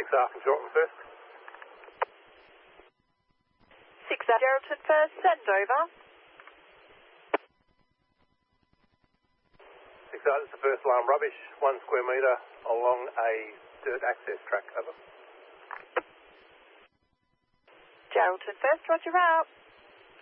6R from Shortland first. 6R Geraldton first, send over. 6R, this is the first alarm rubbish, 1 square metre along a dirt access track, over. Geraldton first, roger out.